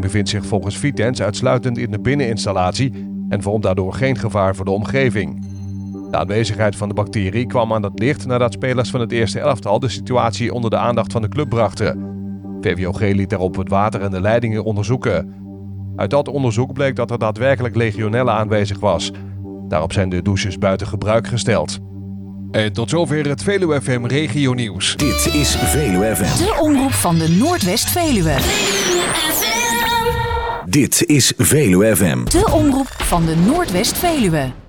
bevindt zich volgens Vitens uitsluitend in de binneninstallatie en vormt daardoor geen gevaar voor de omgeving. De aanwezigheid van de bacterie kwam aan het licht nadat spelers van het eerste elftal de situatie onder de aandacht van de club brachten. VVOG liet daarop het water en de leidingen onderzoeken. Uit dat onderzoek bleek dat er daadwerkelijk legionella aanwezig was. Daarop zijn de douches buiten gebruik gesteld. En tot zover het Veluwe FM Regio Nieuws. Dit is Veluwe FM. De omroep van de Noordwest-Veluwe. Dit is Veluwe FM. De omroep van de Noordwest-Veluwe.